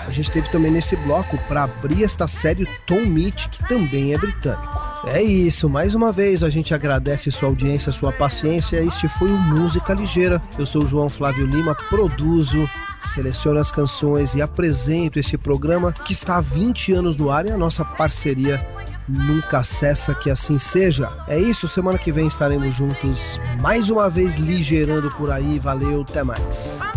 A gente teve também nesse bloco, para abrir esta série, Tom Mitty, que também é britânico. É isso, mais uma vez a gente agradece sua audiência, sua paciência. Este foi o Música Ligeira. Eu sou o João Flávio Lima, produzo, seleciono as canções e apresento esse programa que está há 20 anos no ar e a nossa parceria nunca cessa, que assim seja. É isso, semana que vem estaremos juntos mais uma vez ligeirando por aí. Valeu, até mais.